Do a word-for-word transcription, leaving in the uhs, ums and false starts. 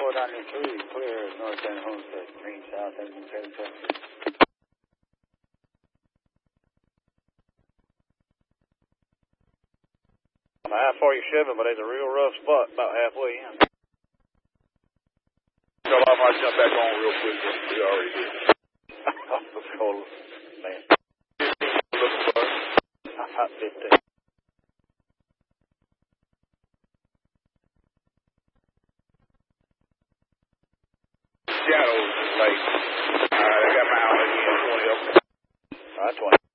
four ninety-three, clear north end Homestead, green south end ten Texas. I forty-seven, but there's a real rough spot about halfway in. So I might jump back on real quick. We already did. Let's go, man. Looking for us. Hot fifteen. Shadows is late. Alright, I got my outlet in, twenty of them. All right, twenty.